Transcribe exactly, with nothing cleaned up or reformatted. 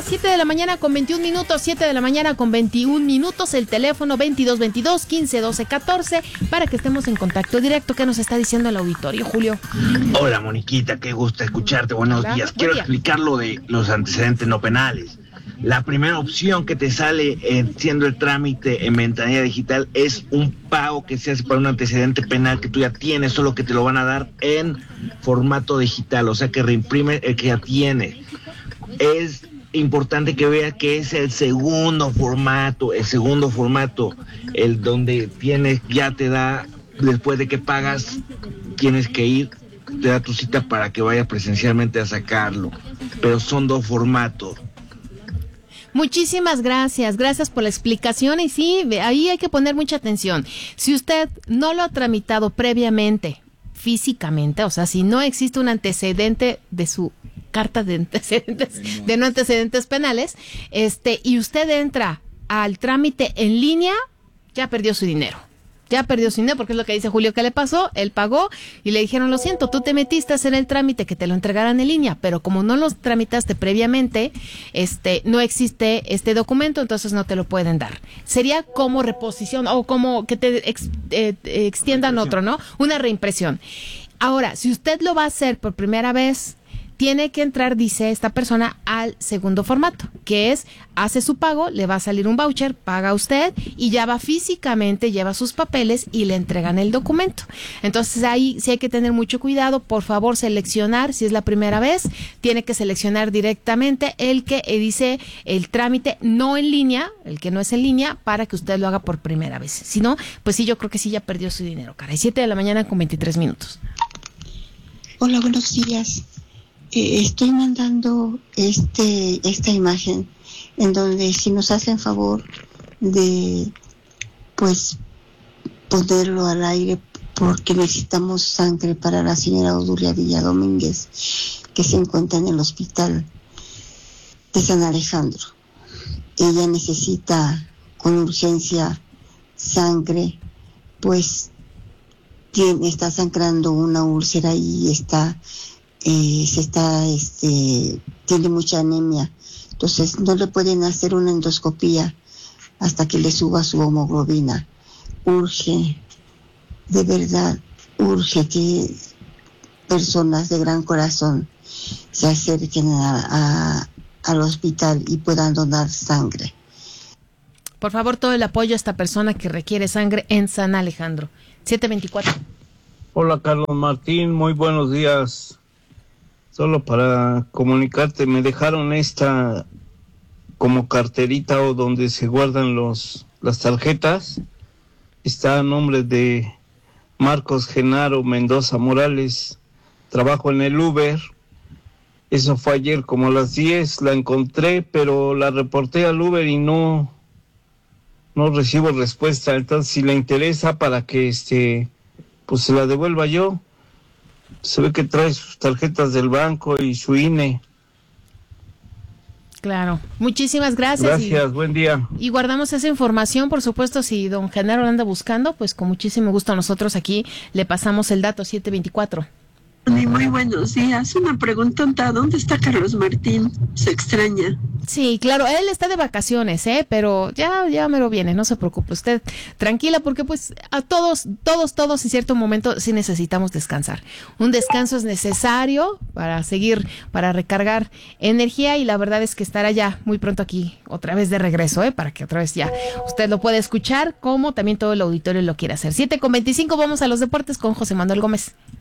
siete de la mañana con veintiún minutos, siete de la mañana con veintiún minutos, el teléfono veintidós veintidós, quince doce catorce, para que estemos en contacto directo. ¿Qué nos está diciendo el auditorio, Julio? Hola, Moniquita, qué gusto escucharte, buenos Hola, días. Quiero día. explicar lo de los antecedentes no penales. La primera opción que te sale eh, siendo el trámite en ventanilla digital es un pago que se hace para un antecedente penal que tú ya tienes, solo que te lo van a dar en formato digital, o sea que reimprime el que ya tiene. Es importante que veas que es el segundo formato, el segundo formato, el donde tienes, ya te da, después de que pagas, tienes que ir, te da tu cita para que vayas presencialmente a sacarlo, pero son dos formatos. Muchísimas gracias, gracias por la explicación y sí, ahí hay que poner mucha atención. Si usted no lo ha tramitado previamente, físicamente, o sea, si no existe un antecedente de su carta de antecedentes, de no antecedentes penales, este, y usted entra al trámite en línea, ya perdió su dinero. Ya perdió su dinero, porque es lo que dice Julio que le pasó, él pagó y le dijeron, lo siento, tú te metiste a hacer el trámite que te lo entregaran en línea, pero como no lo tramitaste previamente, este, no existe este documento, entonces no te lo pueden dar. Sería como reposición o como que te ex, eh, extiendan otro, ¿no? Una reimpresión. Ahora, si usted lo va a hacer por primera vez, tiene que entrar, dice esta persona, al segundo formato, que es, hace su pago, le va a salir un voucher, paga usted y ya va físicamente, lleva sus papeles y le entregan el documento. Entonces ahí sí hay que tener mucho cuidado, por favor seleccionar, si es la primera vez, tiene que seleccionar directamente el que dice el trámite no en línea, el que no es en línea, para que usted lo haga por primera vez. Si no, pues sí, yo creo que sí ya perdió su dinero, caray. siete de la mañana con veintitrés minutos. Hola, buenos días. Eh, estoy mandando este esta imagen en donde si nos hacen favor de pues ponerlo al aire porque necesitamos sangre para la señora Odulia Villa Domínguez que se encuentra en el hospital de San Alejandro. Ella necesita con urgencia sangre, pues tiene, está sangrando una úlcera y está Eh, se está, este, tiene mucha anemia, entonces no le pueden hacer una endoscopía hasta que le suba su hemoglobina. Urge, de verdad, urge que personas de gran corazón se acerquen a, a, al hospital y puedan donar sangre. Por favor, todo el apoyo a esta persona que requiere sangre en San Alejandro. siete veinticuatro. Hola, Carlos Martín, muy buenos días. Solo para comunicarte, me dejaron esta como carterita o donde se guardan los las tarjetas. Está a nombre de Marcos Genaro Mendoza Morales. Trabajo en el Uber. Eso fue ayer como a las diez. La encontré, pero la reporté al Uber y no, no recibo respuesta. Entonces, si le interesa para que este, pues se la devuelva yo. Se ve que trae sus tarjetas del banco y su I N E. Claro, muchísimas gracias. Gracias, y, buen día. Y guardamos esa información, por supuesto, si don Genaro anda buscando, pues con muchísimo gusto nosotros aquí le pasamos el dato. Siete veinticuatro. Muy buenos días. Una preguntota, ¿dónde está Carlos Martín? Se extraña. Sí, claro, él está de vacaciones, ¿eh? Pero ya, ya me lo viene, no se preocupe usted, tranquila, porque pues a todos, todos, todos en cierto momento sí necesitamos descansar. Un descanso es necesario para seguir, para recargar energía y la verdad es que estará ya muy pronto aquí otra vez de regreso, ¿eh? Para que otra vez ya usted lo pueda escuchar, como también todo el auditorio lo quiere hacer. siete con veinticinco, vamos a los deportes con José Manuel Gómez.